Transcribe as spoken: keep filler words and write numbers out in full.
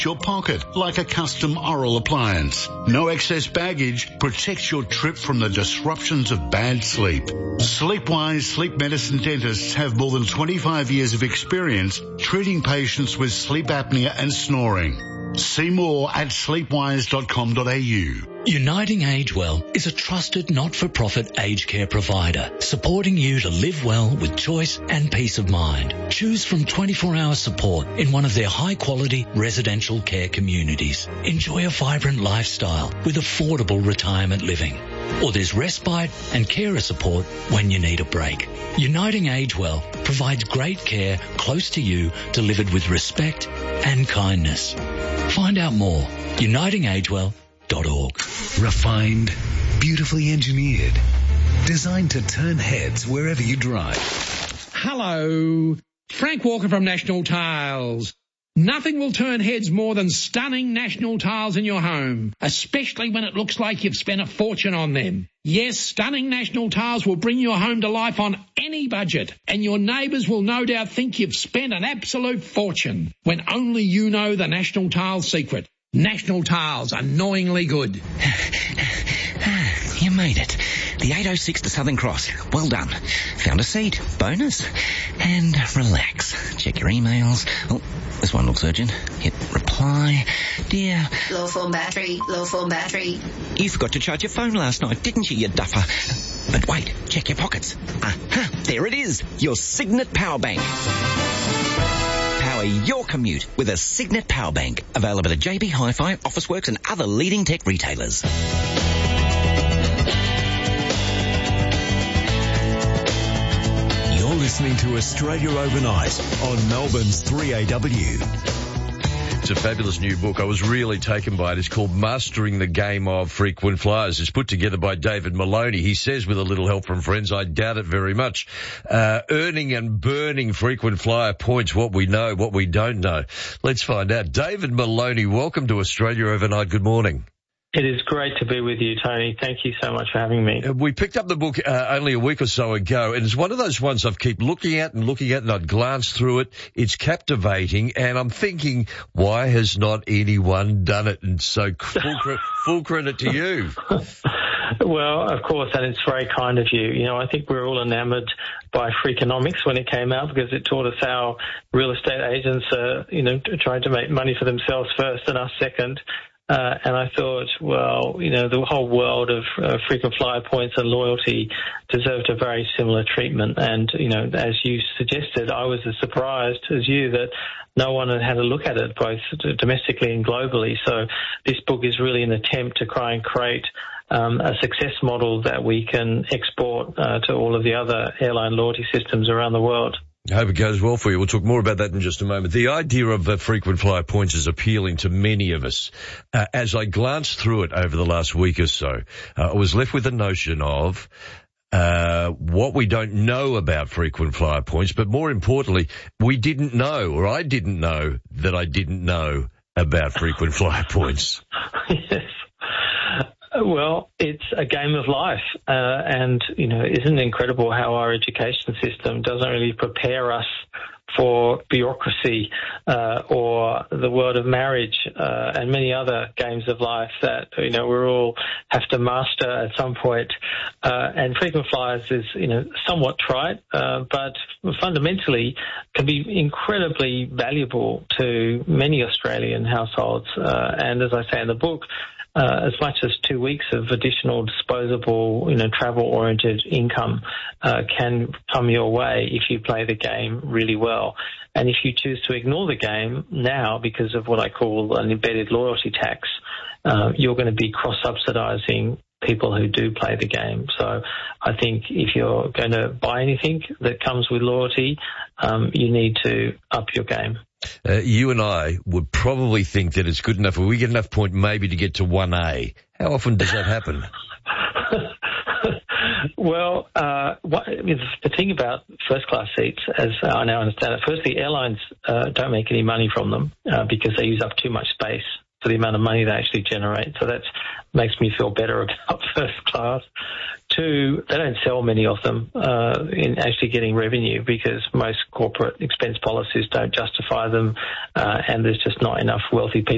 your pocket like a custom oral appliance. No excess baggage protects your trip from the disruptions of bad sleep. Sleepwise Sleep Medicine dentists have more than twenty-five years of experience treating patients with sleep apnea and snoring. See more at sleepwise dot com dot a u. Uniting Age Well is a trusted not-for-profit aged care provider supporting you to live well with choice and peace of mind. Choose from twenty-four hour support in one of their high-quality residential care communities. Enjoy a vibrant lifestyle with affordable retirement living. Or there's respite and carer support when you need a break. Uniting Age Well provides great care close to you, delivered with respect and kindness. Find out more. uniting age well dot org. Refined, beautifully engineered, designed to turn heads wherever you drive. Hello, Frank Walker from National Tiles. Nothing will turn heads more than stunning National Tiles in your home, especially when it looks like you've spent a fortune on them. Yes, stunning National Tiles will bring your home to life on any budget, and your neighbours will no doubt think you've spent an absolute fortune, when only you know the National Tiles secret. National Tiles, annoyingly good. You made it. The eight oh six to Southern Cross. Well done. Found a seat. Bonus. And relax. Check your emails. Oh, this one looks urgent. Hit reply. Dear. Low phone battery. Low phone battery. You forgot to charge your phone last night, didn't you, you duffer? But wait. Check your pockets. Aha. There it is. Your Signet Power Bank. Power your commute with a Signet Power Bank. Available at J B Hi-Fi, Officeworks and other leading tech retailers. Listening to Australia Overnight on Melbourne's three A W. It's a fabulous new book. I was really taken by it. It's called Mastering the Game of Frequent Flyers. It's put together by David Maloney. He says, with a little help from friends, I doubt it very much. Uh, earning and burning frequent flyer points, what we know, what we don't know. Let's find out. David Maloney, welcome to Australia Overnight. Good morning. It is great to be with you, Tony. Thank you so much for having me. We picked up the book uh, only a week or so ago, and it's one of those ones I've keep looking at and looking at, and I'd glance through it. It's captivating, and I'm thinking, why has not anyone done it? And so full, cre- full credit to you. Well, of course, and it's very kind of you. You know, I think we were all enamored by Freakonomics when it came out, because it taught us how real estate agents are, you know, trying to make money for themselves first and us second. Uh, and I thought, well, you know, the whole world of uh, frequent flyer points and loyalty deserved a very similar treatment. And, you know, as you suggested, I was as surprised as you that no one had had a look at it, both domestically and globally. So this book is really an attempt to try and create um, a success model that we can export uh, to all of the other airline loyalty systems around the world. I hope it goes well for you. We'll talk more about that in just a moment. The idea of uh, frequent flyer points is appealing to many of us. Uh, as I glanced through it over the last week or so, uh, I was left with the notion of uh what we don't know about frequent flyer points, but more importantly, we didn't know, or I didn't know that I didn't know about frequent flyer points. Yes. Well, it's a game of life, uh, and, you know, isn't it incredible how our education system doesn't really prepare us for bureaucracy uh, or the world of marriage uh, and many other games of life that, you know, we all have to master at some point. Uh, and frequent flyers is, you know, somewhat trite, uh, but fundamentally can be incredibly valuable to many Australian households. Uh, and as I say in the book, Uh, as much as two weeks of additional disposable, you know, travel-oriented income uh, can come your way if you play the game really well. And if you choose to ignore the game now because of what I call an embedded loyalty tax, uh, you're going to be cross-subsidising people who do play the game. So I think if you're going to buy anything that comes with loyalty, um, you need to up your game. Uh, you and I would probably think that it's good enough, or we get enough point maybe to get to one A. How often does that happen? Well, uh, what, I mean, the thing about first-class seats, as I now understand it, firstly, airlines uh, don't make any money from them uh, because they use up too much space for the amount of money they actually generate. So that makes me feel better about first class. Two, they don't sell many of them uh, in actually getting revenue because most corporate expense policies don't justify them, uh, and there's just not enough wealthy people